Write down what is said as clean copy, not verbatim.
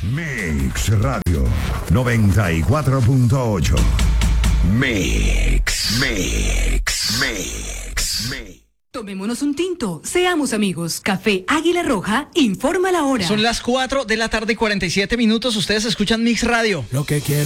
Mix Radio 94.8. Mix. Tomémonos un tinto, seamos amigos. Café Águila Roja informa la hora. Son las 4 de la tarde y 47 minutos. Ustedes escuchan Mix Radio. Lo que quiero